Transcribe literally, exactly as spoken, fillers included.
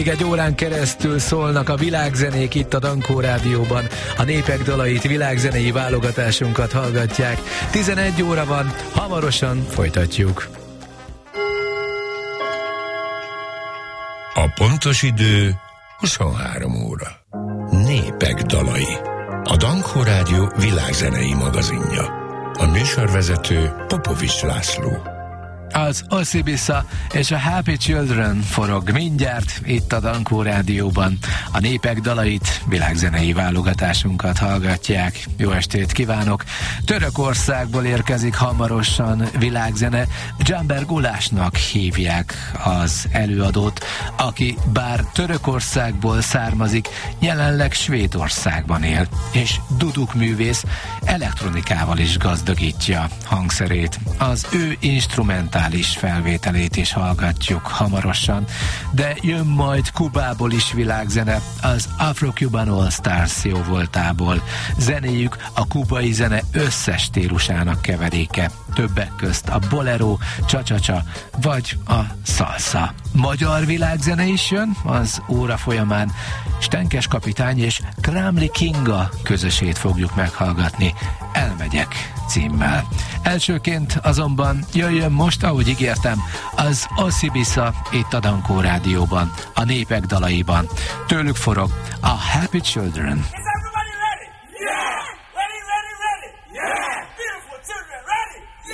Egy órán keresztül szólnak a világzenék itt a Dankó Rádióban. A népek dalait, világzenei válogatásunkat hallgatják. tizenegy óra van, hamarosan folytatjuk. A pontos idő huszonhárom óra. Népek dalai. A Dankó Rádió világzenei magazinja. A műsorvezető Popovics László. Az Oszibisza és a Happy Children forog mindjárt itt a Dankó Rádióban. A népek dalait, világzenei válogatásunkat hallgatják. Jó estét kívánok! Törökországból érkezik hamarosan világzene. Dzsamber Gulásnak hívják az előadót, aki bár Törökországból származik, jelenleg Svédországban él, és duduk művész, elektronikával is gazdagítja hangszerét. Az ő instrumentál felvételét is hallgatjuk hamarosan, de jön majd Kubából is világzene, az Afro-Cuban All Stars jó voltából. Zenéjük a kubai zene összes stílusának keveréke, többek közt a bolero, csa-csa-csa vagy a salsa. Magyar világzene is jön az óra folyamán. Stenkes kapitány és Krámli Kinga közösét fogjuk meghallgatni. Elmegyek címmel. Elsőként azonban jöjjön most, ahogy ígértem, az Oszibisza itt a Dankó Rádióban, a népek dalaiban. Tőlük forog a Happy Children.